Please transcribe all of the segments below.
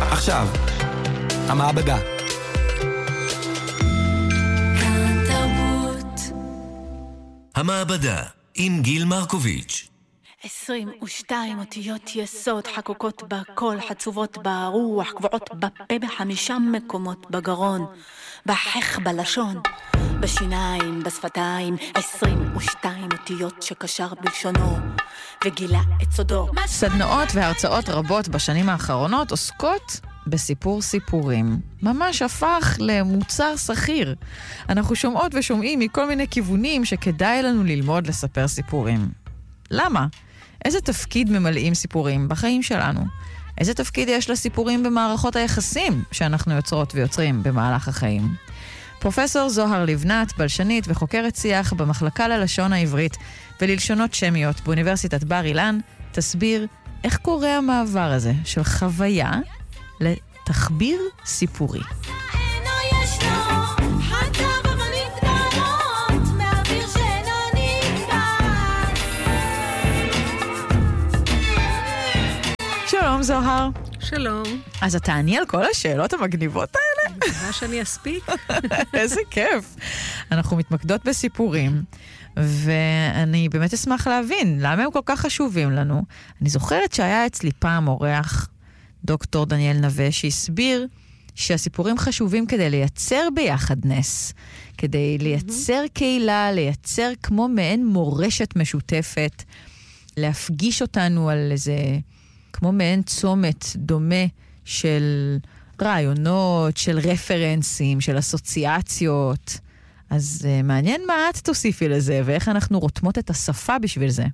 עכשיו, המעבדה. המעבדה עם גיל מרקוביץ'. 22 אותיות יסוד חקוקות בקול, חצובות ברוח, קבועות בפה, ב5 מקומות בגרון, בחך בלשון, בשיניים, בשפתיים. 22 אותיות שקשר בלשונו וגילה את סודו. סדנאות והרצאות רבות בשנים האחרונות עוסקות בסיפור סיפורים. ממש הפך למוצר סחיר. אנחנו שומעות ושומעים מכל מיני כיוונים שכדאי לנו ללמוד לספר סיפורים. למה? איזה תפקיד ממלאים סיפורים בחיים שלנו? איזה תפקיד יש לסיפורים במערכות היחסים שאנחנו יוצרות ויוצרים במהלך החיים? פרופסור זוהר לבנת, בלשנית וחוקרת שיח במחלקה ללשון העברית וללשונות שמיות באוניברסיטת בר אילן, תסביר איך קורה המעבר הזה של חוויה לתחביר סיפורי. שלום זוהר. שלום. אז אתה עני על כל השאלות המגניבות האלה? מה שאני אספיק. איזה כיף. אנחנו מתמקדות בסיפורים, ואני באמת אשמח להבין למה הם כל כך חשובים לנו. אני זוכרת שהיה אצלי פעם אורח, דוקטור דניאל נווה, שהסביר שהסיפורים חשובים כדי לייצר ביחדנס, כדי לייצר קהילה, לייצר כמו מעין מורשת משותפת, להפגיש אותנו על איזה כמו מעין צומת דומה של רעיונות, של רפרנסים, של אסוציאציות. אז מעניין מה את תוסיפי לזה, ואיך אנחנו רותמות את השפה בשביל זה.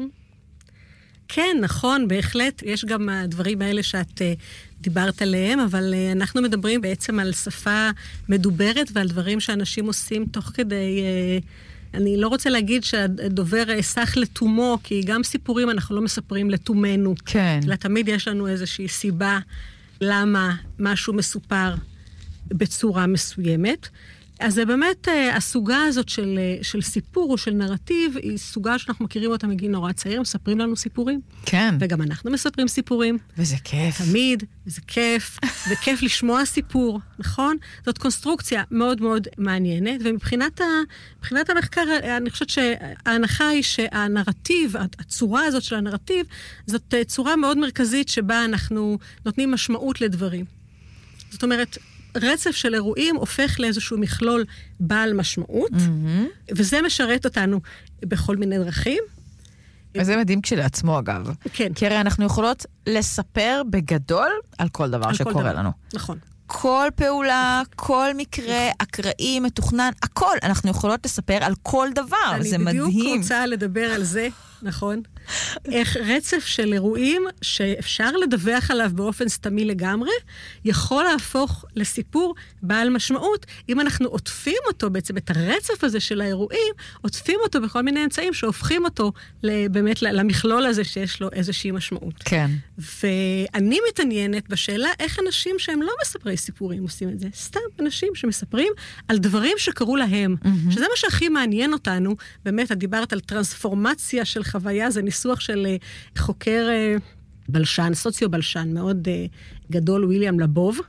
כן, נכון, בהחלט. יש גם הדברים האלה שאת דיברת עליהם, אבל אנחנו מדברים בעצם על שפה מדוברת ועל דברים שאנשים עושים תוך כדי... אני לא רוצה להגיד שהדובר סך לתומו, כי גם סיפורים אנחנו לא מספרים לתומנו. כן. אלא תמיד יש לנו איזושהי סיבה למה משהו מסופר בצורה מסוימת. אז זה באמת, הסוגה הזאת של סיפור או של נרטיב, היא סוגה שאנחנו מכירים אותה מגיל נורא צעיר, מספרים לנו סיפורים. כן. וגם אנחנו מספרים סיפורים. וזה כיף. תמיד, וזה כיף, וכיף לשמוע סיפור, נכון? זאת קונסטרוקציה מאוד מאוד מעניינת, ומבחינת המחקר, אני חושבת שההנחה היא שהנרטיב, הצורה הזאת של הנרטיב, זאת צורה מאוד מרכזית שבה אנחנו נותנים משמעות לדברים. זאת אומרת, רצף של אירועים הופך לאיזשהו מכלול בעל משמעות, וזה משרת אותנו בכל מיני דרכים. וזה מדהים כשלעצמו, אגב. כן. כי הרי אנחנו יכולות לספר בגדול על כל דבר שקורה לנו. נכון. כל פעולה, כל מקרה, אקראי, מתוכנן, הכל. אנחנו יכולות לספר על כל דבר. זה מדהים. אני בדיוק רוצה לדבר על זה, נכון? איך רצף של אירועים שאפשר לדווח עליו באופן סתמי לגמרי, יכול להפוך לסיפור בעל משמעות, אם אנחנו עוטפים אותו, בעצם את הרצף הזה של האירועים, עוטפים אותו בכל מיני אמצעים שהופכים אותו באמת למכלול הזה שיש לו איזושהי משמעות. כן. ואני מתעניינת בשאלה איך אנשים שהם לא מספרי סיפורים עושים את זה. סתם אנשים שמספרים על דברים שקרו להם. שזה מה שהכי מעניין אותנו. באמת, את דיברת על טרנספורמציה של חוויה, זה ניסוח של חוקר בלשן, סוציו-בלשן מאוד גדול, וויליאם לבוב,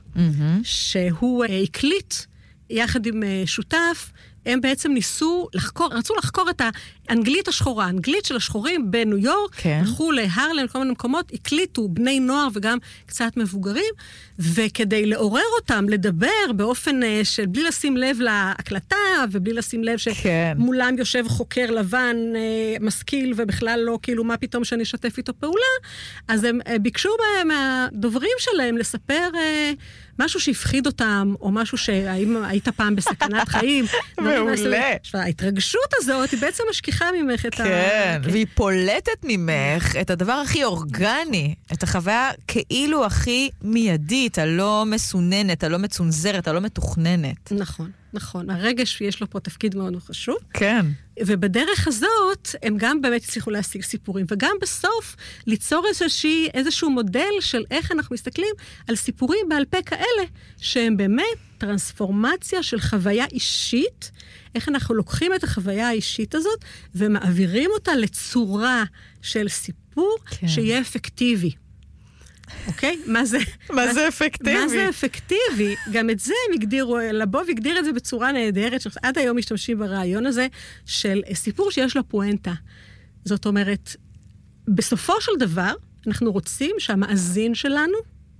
שהוא הקליט יחד עם שותף, הם בעצם רצו לחקור את האנגלית השחורה, האנגלית של השחורים בניו יורק, הלכו להרלם, כל מיני מקומות, הקליטו בני נוער וגם קצת מבוגרים, וכדי לעורר אותם, לדבר באופן של בלי לשים לב להקלטה, ובלי לשים לב שמולם יושב חוקר לבן, משכיל, ובכלל לא, כאילו, מה פתאום שאני אשתף איתו פעולה, אז הם ביקשו מהדוברים שלהם לספר משהו שהפחיד אותם, או משהו שהאם היית פעם בסכנת חיים. מעולה. ההתרגשות הזאת היא בעצם משכיחה ממך את כן, והיא פולטת ממך את הדבר הכי אורגני, את החוויה כאילו הכי מיידית, הלא מסוננת, הלא מצונזרת, הלא מתוכננת. נכון, נכון. הרגש יש לו פה תפקיד מאוד חשוב. כן. ובדרך הזאת הם גם באמת הצליחו להשיג סיפורים, וגם בסוף ליצור איזשהו מודל של איך אנחנו מסתכלים על סיפורים בעל פה כאלה, שהם באמת טרנספורמציה של חוויה אישית, איך אנחנו לוקחים את החוויה האישית הזאת, ומעבירים אותה לצורה של סיפור שיהיה אפקטיבי. אוקיי? מה זה אפקטיבי? מה זה אפקטיבי? גם את זה הם הגדירו, לבוב הגדיר את זה בצורה נהדרת, שעד היום משתמשים ברעיון הזה של סיפור שיש לו פואנטה. זאת אומרת, בסופו של דבר, אנחנו רוצים שהמאזין שלנו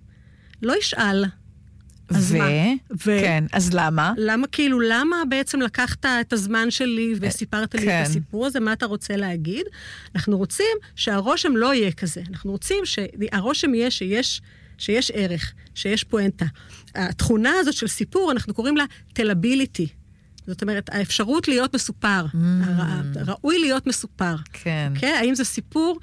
לא ישאל. אז מה? כן, אז למה? למה בעצם לקחת את הזמן שלי וסיפרת לי את הסיפור הזה? מה אתה רוצה להגיד? אנחנו רוצים שהרושם לא יהיה כזה. אנחנו רוצים שהרושם יהיה שיש ערך, שיש פואנטה. התכונה הזאת של סיפור, אנחנו קוראים לה tellability. זאת אומרת, האפשרות להיות מסופר. ראוי להיות מסופר. כן. האם זה סיפור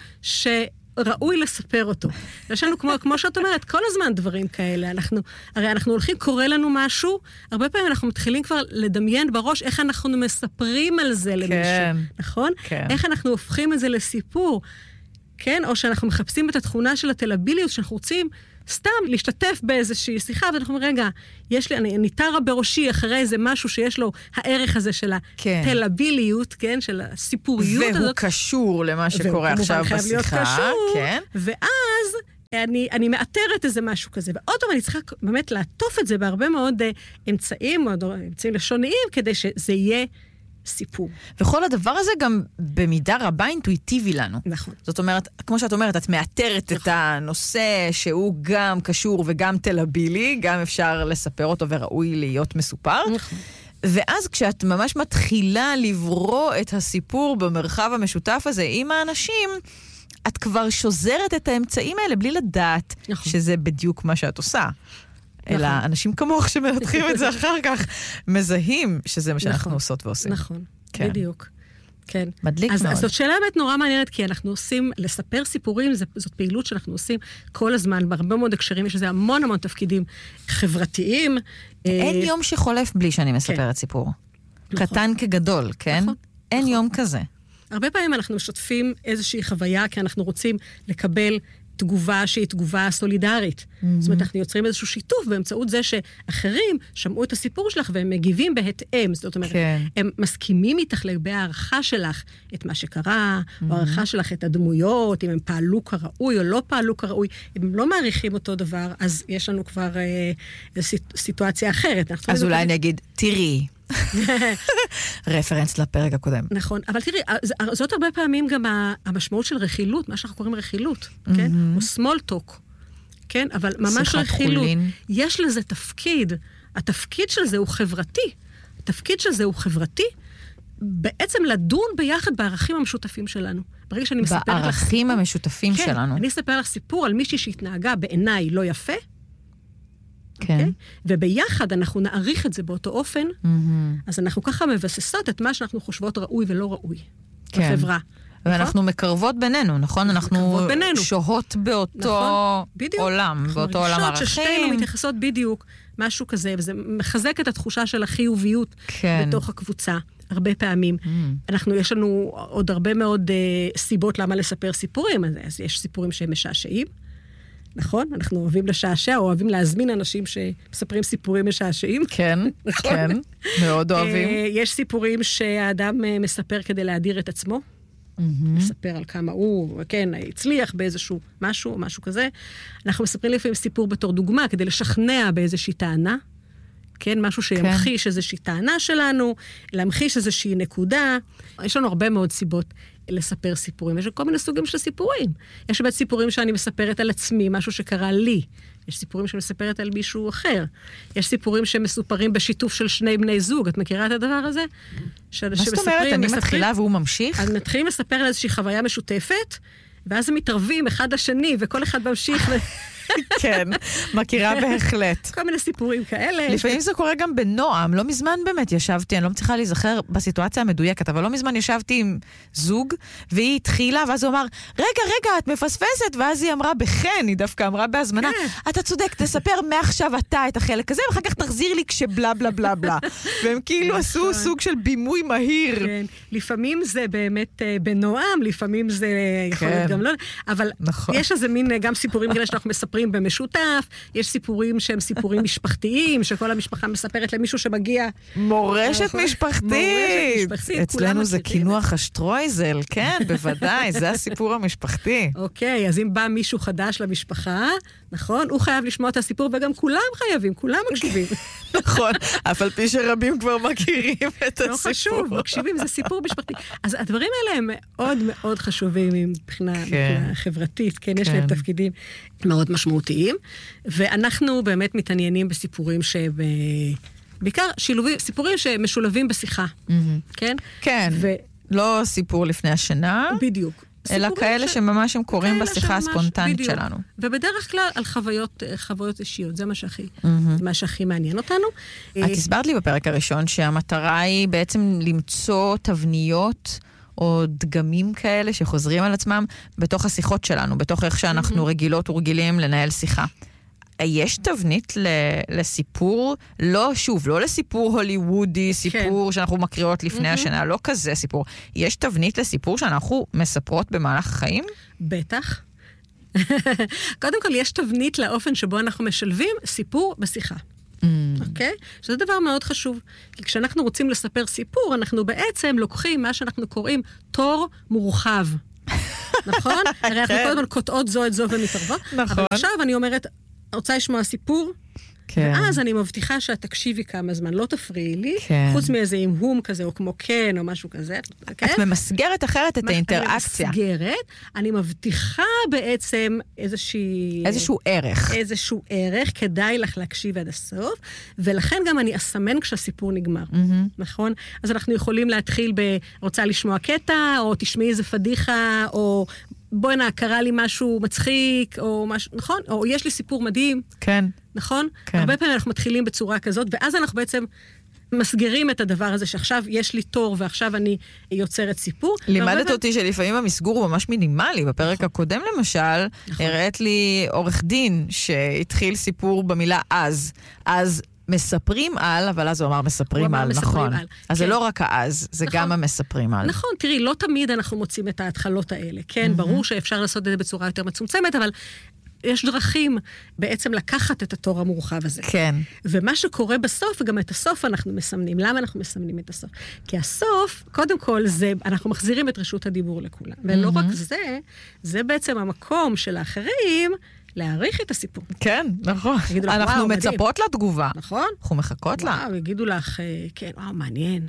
ראוי לספר אותו. יש לנו, כמו שאת אומרת, כל הזמן דברים כאלה. הרי אנחנו הולכים, קורא לנו משהו, הרבה פעמים אנחנו מתחילים כבר לדמיין בראש איך אנחנו מספרים על זה למישהו. נכון? איך אנחנו הופכים את זה לסיפור. כן? או שאנחנו מחפשים את התכונה של הטלביליות, שאנחנו רוצים סתם להשתתף באיזושהי שיחה, ואנחנו אומרים, רגע, אני תרה בראשי אחרי איזה משהו שיש לו הערך הזה של הטלביליות, כן? של הסיפוריות הזאת. והוא קשור למה שקורה עכשיו בשיחה. חייב להיות קשור, ואז אני מאתרת איזה משהו כזה, ועוד פעם אני צריכה באמת לעטוף את זה בהרבה מאוד אמצעים לשוניים, כדי שזה יהיה סיפור. וכל הדבר הזה גם במידה רבה אינטואיטיבי לנו. נכון. זאת אומרת, כמו שאת אומרת, את מאתרת את הנושא שהוא גם קשור וגם טלבילי, גם אפשר לספר אותו וראוי להיות מסופר. נכון. ואז כשאת ממש מתחילה לברוא את הסיפור במרחב המשותף הזה עם האנשים, את כבר שוזרת את האמצעים האלה בלי לדעת שזה בדיוק מה שאת עושה. אלא אנשים כמוך שמנתחים את זה אחר כך, מזהים שזה מה שאנחנו עושות ועושים. נכון, בדיוק. כן. מדליק מאוד. אז זאת שאלה באמת נורא מעניינת, כי אנחנו עושים, לספר סיפורים, זאת פעילות שאנחנו עושים כל הזמן, בהרבה מאוד הקשרים, יש לזה המון המון תפקידים חברתיים. אין יום שחולף בלי שאני מספרת סיפור. קטן כגדול, כן? אין יום כזה. הרבה פעמים אנחנו משתפים איזושהי חוויה, כי אנחנו רוצים לקבל תגובה שהיא תגובה סולידרית. זאת אומרת, אנחנו יוצרים איזשהו שיתוף באמצעות זה שאחרים שמעו את הסיפור שלך והם מגיבים בהתאם. זאת אומרת, הם מסכימים איתך לגבי הערכה שלך את מה שקרה, או הערכה שלך את הדמויות, אם הם פעלו כראוי או לא פעלו כראוי. אם הם לא מעריכים אותו דבר, אז יש לנו כבר סיטואציה אחרת. אז אולי אני אגיד, תראי. רפרנס לפרק הקודם. נכון, אבל תראי, זאת הרבה פעמים גם המשמעות של רכילות, מה שאנחנו קוראים רכילות, כן? או small talk, כן? אבל ממש רכילות. יש לזה תפקיד. התפקיד של זה הוא חברתי. התפקיד של זה הוא חברתי, בעצם לדון ביחד בערכים המשותפים שלנו. ברגע שאני מספר לך... בערכים המשותפים שלנו. אני אספר לך סיפור על מישהי שהתנהגה בעיניי לא יפה, כן. וביחד אנחנו נעריך את זה באותו אופן, אז אנחנו ככה מבססות את מה שאנחנו חושבות ראוי ולא ראוי בחברה. ואנחנו מקרבות בינינו, נכון? אנחנו שוהות באותו עולם, באותו עולם ערכים. ששתינו מתייחסות בדיוק משהו כזה, וזה מחזק את התחושה של החיוביות בתוך הקבוצה. הרבה פעמים. יש לנו עוד הרבה מאוד סיבות למה לספר סיפורים, אז יש סיפורים שהם משעשעים, נכון? אנחנו אוהבים לשעשע, או אוהבים להזמין אנשים שמספרים סיפורים משעשעים. כן, כן, מאוד אוהבים. יש סיפורים שהאדם מספר כדי להדיר את עצמו, מספר על כמה הוא, כן, הצליח באיזשהו משהו, או משהו כזה. אנחנו מספרים לפעמים סיפור בתור דוגמה, כדי לשכנע באיזושהי טענה, כן, משהו שימחיש איזושהי טענה שלנו, להמחיש איזושהי נקודה. יש לנו הרבה מאוד סיבות לספר סיפורים. יש כל מיני סוגים של סיפורים. יש באמת סיפורים שאני מספרת על עצמי, משהו שקרה לי. יש סיפורים שמספרת על מישהו אחר. יש סיפורים שמסופרים בשיתוף של שני בני זוג. את מכירה את הדבר הזה? מה זאת אומרת? אני מתחילה והוא ממשיך? אז מתחילים לספר על איזושהי חוויה משותפת, ואז הם מתערבים אחד לשני, וכל אחד ממשיך כן, מכירה בהחלט. כל מיני סיפורים כאלה. לפעמים זה קורה גם בנועם. לא מזמן באמת ישבתי, אני לא מצליחה להיזכר בסיטואציה המדויקת, אבל לא מזמן ישבתי עם זוג, והיא התחילה, ואז הוא אמר, רגע, את מפספסת, ואז היא אמרה בכן, היא דווקא אמרה בהזמנה, אתה צודק, תספר מעכשיו אתה את החלק הזה, ואחר כך תחזיר לי כשבלה בלה בלה בלה. והם כאילו עשו סוג של בימוי מהיר. כן, לפעמים זה באמת בנועם, לפעמים זה יכול להיות גם לא, אבל יש איזה מין גם סיפורים כאלה שאנחנו מספרים מספרים במשותף, יש סיפורים שהם סיפורים משפחתיים, שכל המשפחה מספרת למישהו שמגיע. מורשת משפחתית. אצלנו זה קינוח השטרויזל, כן, בוודאי, זה הסיפור המשפחתי. אוקיי, אז אם בא מישהו חדש למשפחה, נכון, הוא חייב לשמוע את הסיפור, וגם כולם חייבים, כולם מקשיבים. נכון, אף על פי שרבים כבר מכירים את הסיפור. לא חשוב, מקשיבים, זה סיפור משפחתי. אז הדברים האלה הם מאוד מאוד חשובים מבחינה חברתית, כן, יש להם תפקידים מאוד משמעותיים, ואנחנו באמת מתעניינים בסיפורים בעיקר סיפורים שמשולבים בשיחה, כן? כן, לא סיפור לפני השינה. בדיוק. אלא כאלה שממש הם קוראים בשיחה הספונטנית שלנו. ובדרך כלל על חוויות אישיות, זה מה שהכי מעניין אותנו. את הסברת לי בפרק הראשון שהמטרה היא בעצם למצוא תבניות או דגמים כאלה שחוזרים על עצמם בתוך השיחות שלנו, בתוך איך שאנחנו רגילות ורגילים לנהל שיחה. יש תבנית לסיפור, לא לסיפור הוליוודי, סיפור שאנחנו מקריאות לפני השנה, לא כזה סיפור. יש תבנית לסיפור שאנחנו מספרות במהלך החיים? בטח. קודם כל, יש תבנית לאופן שבו אנחנו משלבים סיפור בשיחה. אוקיי? שזה דבר מאוד חשוב. כי כשאנחנו רוצים לספר סיפור, אנחנו בעצם לוקחים מה שאנחנו קוראים תור מורחב. נכון? הרי אנחנו כל הזמן קוטעות זו את זו ומתערבות. נכון. אבל עכשיו אני אומרת, רוצה לשמוע סיפור? כן. ואז אני מבטיחה שאת תקשיבי כמה זמן, לא תפריעי לי, כן. חוץ מאיזה אימהום כזה, או כמו כן, או משהו כזה. כן? את ממסגרת אחרת את האינטראקציה. אני ממסגרת, אני מבטיחה בעצם איזשהו ערך. איזשהו ערך, כדאי לך להקשיב עד הסוף, ולכן גם אני אסמן כשהסיפור נגמר. נכון? אז אנחנו יכולים להתחיל רוצה לשמוע קטע, או תשמעי איזה פדיחה, או בואי קרה לי משהו מצחיק, או משהו, נכון? או יש לי סיפור מדהים. כן. נכון? כן. הרבה פעמים אנחנו מתחילים בצורה כזאת, ואז אנחנו בעצם מסגרים את הדבר הזה, שעכשיו יש לי תור, ועכשיו אני יוצרת סיפור. לימדת אותי שלפעמים המסגור הוא ממש מינימלי. בפרק הקודם למשל, הראית לי עורך דין שהתחיל סיפור במילה אז מספרים על, אבל אז הוא אמר מספרים על, נכון. אז זה לא רק אז, זה גם המספרים על. נכון, תראי, לא תמיד אנחנו מוצאים את ההתחלות האלה. כן, ברור שאפשר לעשות את זה בצורה יותר מצומצמת, אבל יש דרכים בעצם לקחת את התור המורחב הזה. כן. ומה שקורה בסוף, וגם את הסוף אנחנו מסמנים. למה אנחנו מסמנים את הסוף? כי הסוף, קודם כל, אנחנו מחזירים את רשות הדיבור לכולם. ולא רק זה בעצם המקום של האחרים להעריך את הסיפור. כן, נכון. אנחנו מצפות לתגובה. נכון. אנחנו מחכות לה. וואו, יגידו לך, כן, וואו, מעניין.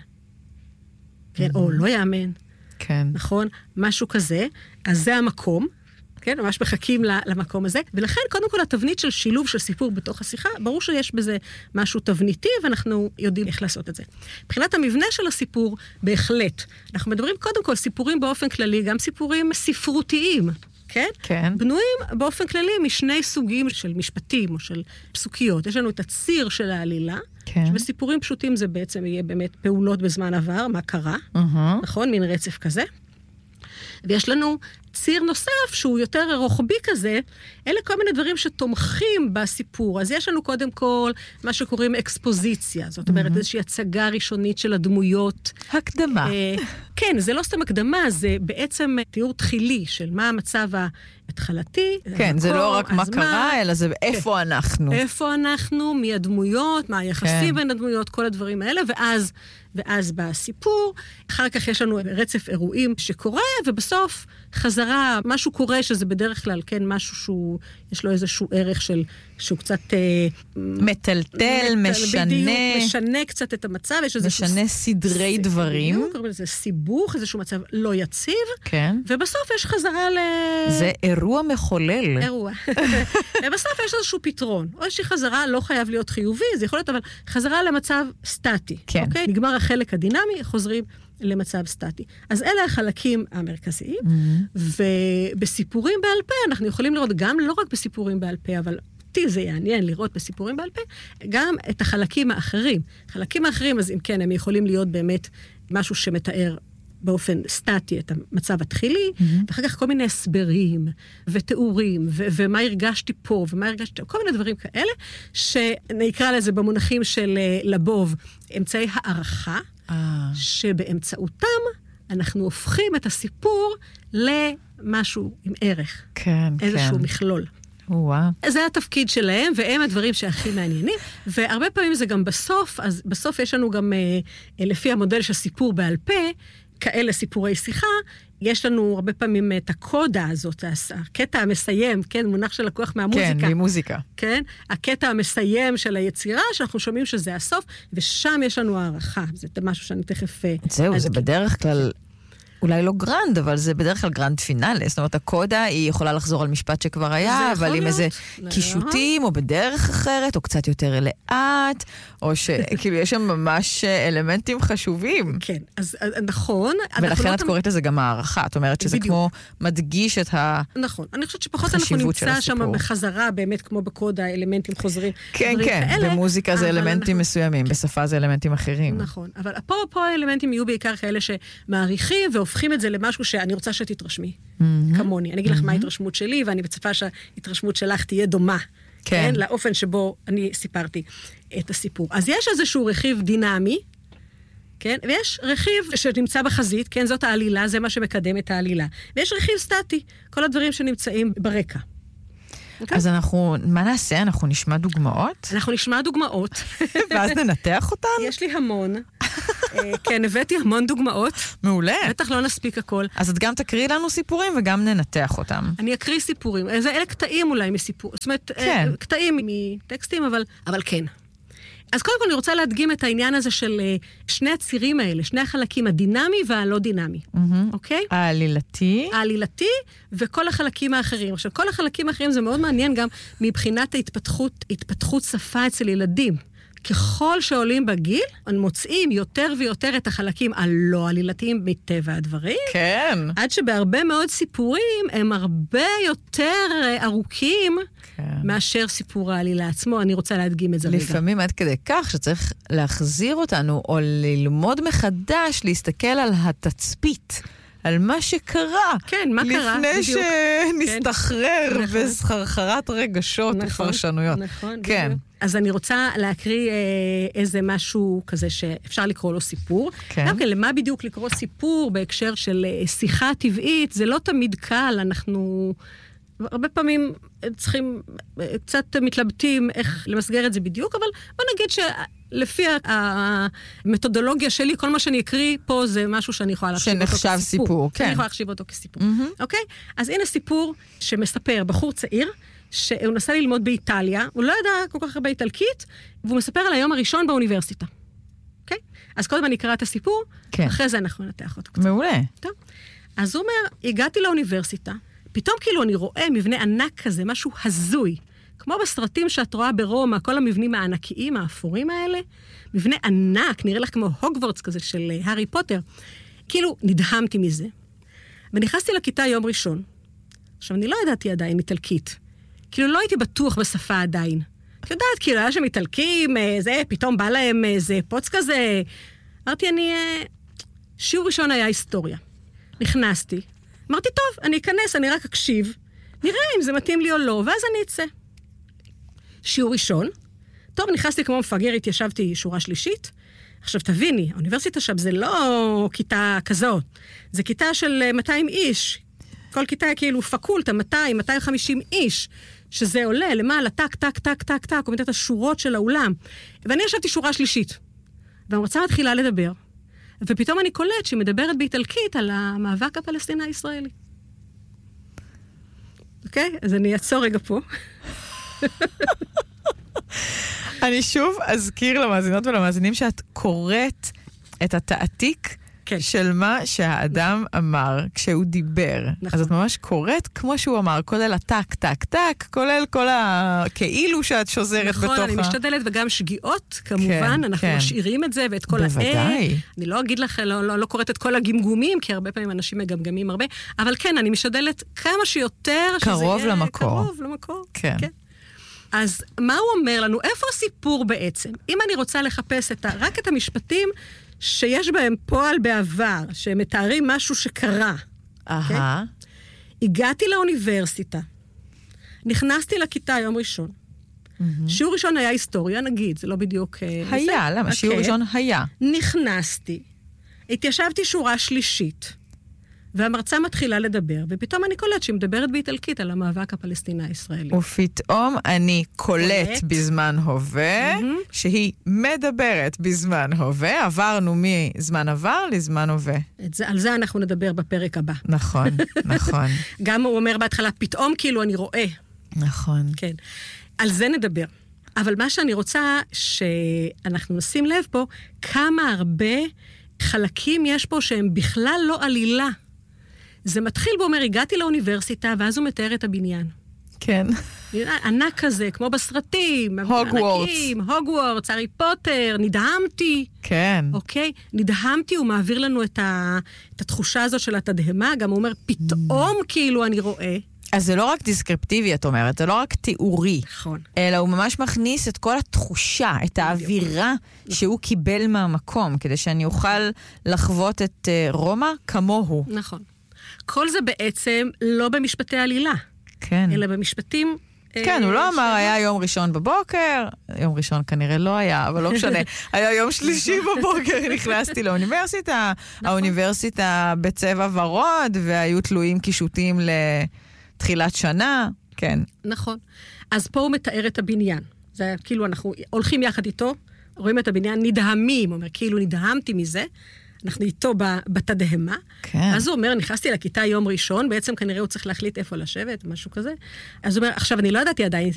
כן, או לא יאמן. כן. נכון? משהו כזה. אז זה המקום. כן, ממש מחכים למקום הזה. ולכן, קודם כל, התבנית של שילוב של סיפור בתוך השיחה, ברור שיש בזה משהו תבניתי, ואנחנו יודעים איך לעשות את זה. מבחינת המבנה של הסיפור, בהחלט. אנחנו מדברים קודם כל סיפורים באופן כללי, גם סיפורים ספרותיים. כן? כן. בנויים באופן כללי משני סוגים של משפטים או של פסוקיות. יש לנו את הציר של העלילה, כן. שבסיפורים פשוטים זה בעצם יהיה באמת פעולות בזמן עבר, מה קרה, נכון? מין רצף כזה. ויש לנו ציר נוסף שהוא יותר רוחבי כזה, אלה כל מיני דברים שתומכים בסיפור. אז יש לנו קודם כל מה שקוראים אקספוזיציה, זאת אומרת איזושהי הצגה ראשונית של הדמויות. הקדמה. כן, זה לא סתם הקדמה, זה בעצם תיאור תחילי של מה המצב ההתחלתי. כן, זה לא רק מה קרה, אלא זה איפה אנחנו. איפה אנחנו, מי הדמויות, מה היחסים בין הדמויות, כל הדברים האלה, ואז בסיפור, אחר כך יש לנו רצף אירועים שקורה, ובסוף חזרה, משהו קורה שזה בדרך כלל, כן, משהו שהוא, יש לו איזשהו ערך שהוא קצת מטלטל, משנה. בדיוק, משנה קצת את המצב, יש איזשהו משנה סדרי דברים. זה סיבוך, איזשהו מצב לא יציב, כן. ובסוף יש חזרה זה אירוע מחולל. אירוע. ובסוף יש איזשהו פתרון. או איזושהי חזרה, לא חייב להיות חיובי, זה יכול להיות, אבל חזרה למצב סטטי. כן. אוקיי? נגמר החלק הדינמי, חוזרים למצב סטטי. אז אלה החלקים המרכזיים, ובסיפורים בעל פה אנחנו יכולים לראות, גם לא רק בסיפורים בעל פה, אבל אותי זה יעניין לראות בסיפורים בעל פה, גם את החלקים האחרים. חלקים האחרים, אז אם כן, הם יכולים להיות באמת משהו שמתאר באופן סטטי את המצב התחילי, ואחר כך כל מיני הסברים ותיאורים, ומה הרגשתי פה, ומה הרגשתי, כל מיני דברים כאלה, שנקרא לזה במונחים של לבוב, אמצעי הערכה, שבאמצעותם אנחנו הופכים את הסיפור למשהו עם ערך. כן, איזשהו מכלול. וואו. זה התפקיד שלהם, והם הדברים שהכי מעניינים, והרבה פעמים זה גם בסוף, אז בסוף יש לנו גם, לפי המודל של סיפור בעל פה, כאלה סיפורי שיחה, יש לנו הרבה פעמים את הקודה הזאת, הקטע המסיים, כן, מונח שלקוח מהמוזיקה. כן, ממוזיקה. כן, הקטע המסיים של היצירה, שאנחנו שומעים שזה הסוף, ושם יש לנו הערכה. זה משהו שאני תכף... זהו, זה בדרך כלל... אולי לא גרנד, אבל זה בדרך כלל גרנד פינאלי. זאת אומרת, הקודה היא יכולה לחזור על משפט שכבר היה, אבל עם איזה קישוטים, או בדרך אחרת, או קצת יותר לאט, או שכאילו יש שם ממש אלמנטים חשובים. כן, אז נכון. ולכן את קוראת לזה גם הערכה. את אומרת שזה כמו מדגיש את החשיבות של הסיפור. נכון. אני חושבת שפחות אנחנו נמצא שם בחזרה, באמת כמו בקודה, אלמנטים חוזרים. כן, כן. במוזיקה זה אלמנטים מסוימים, בשפה זה אלמנטים אחרים. נכון. אבל פה האלמנטים יהיו בעיקר כאלה שמעריכים והופכים את זה למשהו שאני רוצה שתתרשמי, כמוני. אני אגיד לך מה ההתרשמות שלי, ואני מצפה שההתרשמות שלך תהיה דומה, כן, לאופן שבו אני סיפרתי את הסיפור. אז יש איזשהו רכיב דינמי, כן, ויש רכיב שנמצא בחזית, כן, זאת העלילה, זה מה שמקדם את העלילה. ויש רכיב סטטי, כל הדברים שנמצאים ברקע. אז מה נעשה? אנחנו נשמע דוגמאות? אנחנו נשמע דוגמאות. ואז ננתח אותן? יש לי המון. כן, הבאתי המון דוגמאות. מעולה. בטח לא נספיק הכל. אז את גם תקריא לנו סיפורים וגם ננתח אותם. אני אקריא סיפורים. אלה קטעים אולי מסיפור. זאת אומרת, קטעים מטקסטים, אבל כן. אז קודם כל אני רוצה להדגים את העניין הזה של שני הצירים האלה, שני החלקים, הדינמי והלא דינמי. אוקיי? העלילתי. העלילתי וכל החלקים האחרים. עכשיו, כל החלקים האחרים זה מאוד מעניין גם מבחינת התפתחות שפה אצל ילדים. ככל שעולים בגיל, מוצאים יותר ויותר את החלקים הלא עלילתיים מטבע הדברים. כן. עד שבהרבה מאוד סיפורים הם הרבה יותר ארוכים מאשר סיפור העלילה עצמו. אני רוצה להדגים את זה רגע. לפעמים עד כדי כך שצריך להחזיר אותנו או ללמוד מחדש, להסתכל על התצפית. על מה שקרה. כן, מה קרה? לפני שנסתחרר בסחרחרת רגשות ופרשנויות. נכון, כן. אז אני רוצה להקריא איזה משהו כזה שאפשר לקרוא לו סיפור. כן. גם כן, למה בדיוק לקרוא סיפור בהקשר של שיחה טבעית? זה לא תמיד קל, אנחנו הרבה פעמים צריכים, קצת מתלבטים איך למסגר את זה בדיוק, אבל בוא נגיד שלפי המתודולוגיה שלי, כל מה שאני אקריא פה זה משהו שאני יכולה להחשיב אותו כסיפור. שנחשב סיפור, כן. אני יכולה להחשיב אותו כסיפור. אוקיי? אז הנה סיפור שמספר בחור צעיר, שהוא נסע ללמוד באיטליה, הוא לא ידע כל כך הרבה איטלקית, והוא מספר על היום הראשון באוניברסיטה. אוקיי? אז קודם אני אקרא את הסיפור, אחרי זה אנחנו נתח אותו קצת. מעולה. טוב. אז הוא אומר, הגעתי לאוניברסיטה, פתאום כאילו אני רואה מבנה ענק כזה, משהו הזוי, כמו בסרטים שאת רואה ברומא, כל המבנים הענקיים, האפורים האלה, מבנה ענק, נראה לך כמו הוגוורטס כזה של הארי פוטר. כאילו נדהמתי מזה. ונכנסתי לכיתה יום ראשון. עכשיו, אני לא ידעתי עדיין איטלקית. כאילו לא הייתי בטוח בשפה עדיין. את יודעת, כאילו היה שם איטלקים, פתאום בא להם איזה פוץ כזה. אמרתי, שיעור ראשון היה היסטוריה. נכנסתי. אמרתי, טוב, אני אכנס, אני רק אקשיב. נראה אם זה מתאים לי או לא, ואז אני אצא. שיעור ראשון. טוב, נכנסתי כמו מפגר, התיישבתי שורה שלישית. עכשיו, תביני, האוניברסיטה שם זה לא כיתה כזאת. זה כיתה של 200 איש. כל כיתה כאילו פקולטה, 200, 250 איש, שזה עולה למעלה, טק, טק, טק, טק, טק, או מתת השורות של האולם. ואני ישבתי שורה שלישית. והמרצה מתחילה לדבר. ופתאום אני קולט שהיא מדברת באיטלקית על המאבק הפלסטיני הישראלי. אוקיי? אז אני אעצור רגע פה. אני שוב אזכיר למאזינות ולמאזינים שאת קוראת את התעתיק של מה שהאדם אמר כשהוא דיבר. אז את ממש קוראת כמו שהוא אמר, כולל הטק, טק, טק, כולל כל כאילו שאת שוזרת בתוכה. נכון, אני משתדלת, וגם שגיאות, כמובן, אנחנו משאירים את זה, ואת כל בוודאי. אני לא אגיד לך, לא קוראת את כל הגמגומים, כי הרבה פעמים אנשים מגמגמים הרבה, אבל כן, אני משתדלת כמה שיותר קרוב למקור. קרוב למקור. כן. אז מה הוא אומר לנו? איפה הסיפור בעצם? אם אני רוצה לחפש רק את המשפטים שיש בהם פועל בעבר, שמתארים משהו שקרה. הגעתי לאוניברסיטה, נכנסתי לכיתה יום ראשון. שיעור ראשון היה היסטוריה, נגיד, זה לא בדיוק... היה, למה? שיעור ראשון היה. נכנסתי, התיישבתי שורה שלישית, והמרצה מתחילה לדבר, ופתאום אני קולט שהיא מדברת באיטלקית על המאבק הפלסטיני הישראלי. ופתאום אני קולט בזמן הווה, שהיא מדברת בזמן הווה, עברנו מזמן עבר לזמן הווה. על זה אנחנו נדבר בפרק הבא. נכון, נכון. גם הוא אומר בהתחלה, פתאום כאילו אני רואה. נכון. כן. על זה נדבר. אבל מה שאני רוצה שאנחנו נשים לב פה, כמה הרבה חלקים יש פה שהם בכלל לא עלילה. זה מתחיל ואומר, הגעתי לאוניברסיטה, ואז הוא מתאר את הבניין. כן. ענק כזה, כמו בסרטים. הוגוורטס. הוגוורטס, הארי פוטר, נדהמתי. כן. אוקיי? נדהמתי, הוא מעביר לנו את התחושה הזאת של התדהמה, גם הוא אומר, פתאום כאילו אני רואה. אז זה לא רק דיסקריפטיבי, את אומרת, זה לא רק תיאורי. נכון. אלא הוא ממש מכניס את כל התחושה, את האווירה שהוא קיבל מהמקום, כדי שאני אוכל לחוות את רומא כמוהו. נכון. כל זה בעצם לא במשפטי עלילה. כן. אלא במשפטים... כן, הוא לא אמר, היה יום ראשון בבוקר, יום ראשון כנראה לא היה, אבל לא משנה, היה יום שלישי בבוקר, נכנסתי לאוניברסיטה, האוניברסיטה בצבע ורוד, והיו תלויים קישוטים לתחילת שנה, כן. נכון. אז פה הוא מתאר את הבניין. זה כאילו אנחנו הולכים יחד איתו, רואים את הבניין, נדהמים, הוא אומר, כאילו נדהמתי מזה, אנחנו איתו בתדהמה. כן. אז הוא אומר, נכנסתי לכיתה יום ראשון, בעצם כנראה הוא צריך להחליט איפה לשבת, משהו כזה. אז הוא אומר, עכשיו אני לא ידעתי עדיין